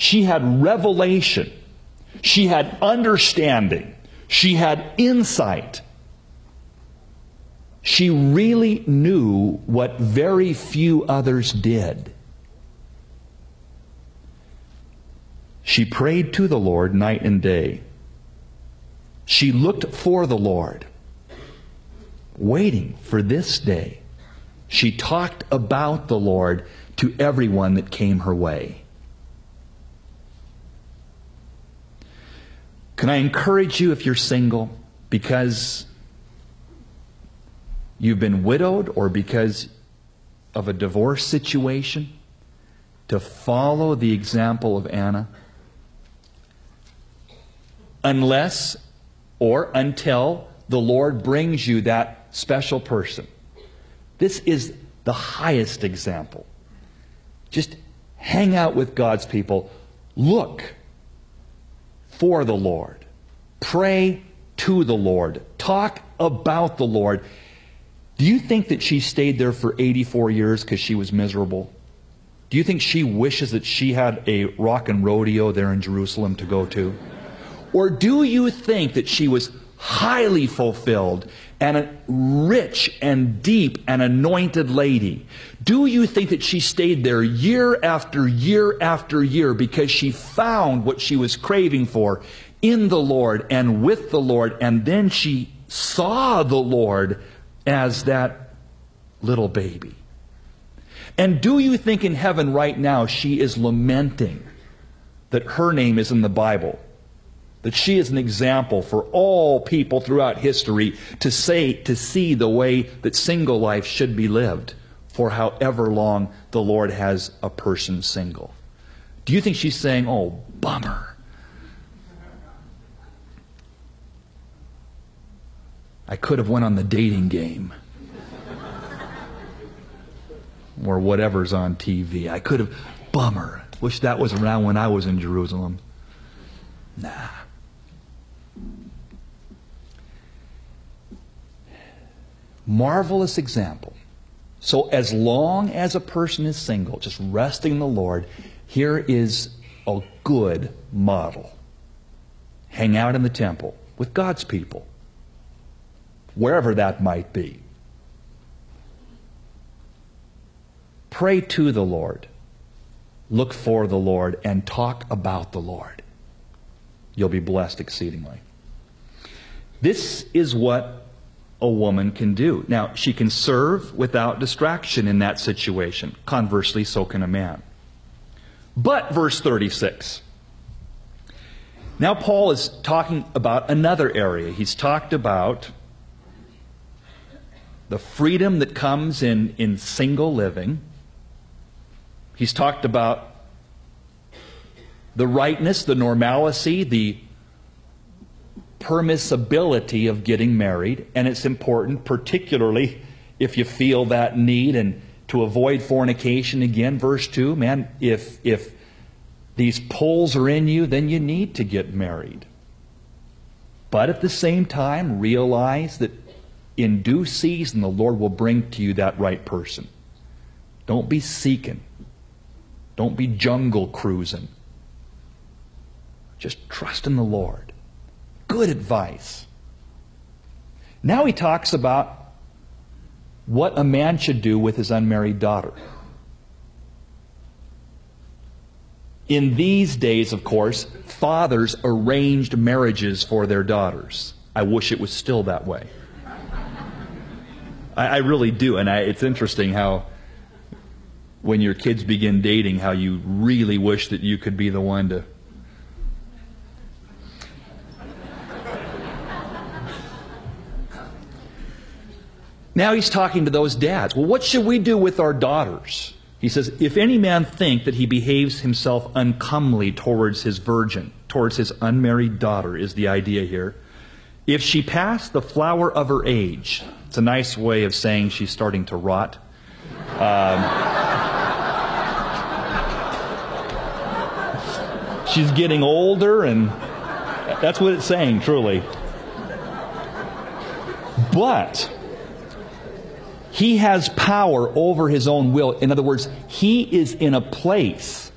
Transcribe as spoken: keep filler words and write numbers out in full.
She had revelation. She had understanding. She had insight. She really knew what very few others did. She prayed to the Lord night and day. She looked for the Lord, waiting for this day. She talked about the Lord to everyone that came her way. Can I encourage you, if you're single, because you've been widowed or because of a divorce situation, to follow the example of Anna? Unless or until the Lord brings you that special person. This is the highest example. Just hang out with God's people. Look for the Lord. Pray to the Lord. Talk about the Lord. Do you think that she stayed there for eighty-four years because she was miserable? Do you think she wishes that she had a rock and rodeo there in Jerusalem to go to? Or do you think that she was highly fulfilled and a rich and deep and anointed lady? Do you think that she stayed there year after year after year because she found what she was craving for in the Lord and with the Lord, and then she saw the Lord as that little baby? And do you think in heaven right now she is lamenting that her name is in the Bible? That she is an example for all people throughout history to say, to see the way that single life should be lived for however long the Lord has a person single. Do you think she's saying, oh, bummer? I could have went on the dating game. Or whatever's on T V. I could have, bummer. Wish that was around when I was in Jerusalem. Nah. Marvelous example. So as long as a person is single, just resting in the Lord, here is a good model. Hang out in the temple with God's people, wherever that might be. Pray to the Lord. Look for the Lord and talk about the Lord. You'll be blessed exceedingly. This is what a woman can do. Now, she can serve without distraction in that situation. Conversely, so can a man. But, verse thirty-six. Now Paul is talking about another area. He's talked about the freedom that comes in, in single living. He's talked about the rightness, the normalcy, the permissibility of getting married. And it's important, particularly if you feel that need, and to avoid fornication. Again, verse two, man, if, if these pulls are in you, then you need to get married. But at the same time, realize that in due season, the Lord will bring to you that right person. Don't be seeking. Don't be jungle cruising. Just trust in the Lord. Good advice. Now he talks about what a man should do with his unmarried daughter. In these days, of course, fathers arranged marriages for their daughters. I wish it was still that way. I, I really do. And I, it's interesting how when your kids begin dating, how you really wish that you could be the one to... Now he's talking to those dads. Well, what should we do with our daughters? He says, if any man think that he behaves himself uncomely towards his virgin, towards his unmarried daughter, is the idea here. If she pass the flower of her age, it's a nice way of saying she's starting to rot. Um, she's getting older, and that's what it's saying, truly. But he has power over his own will. In other words, he is in a place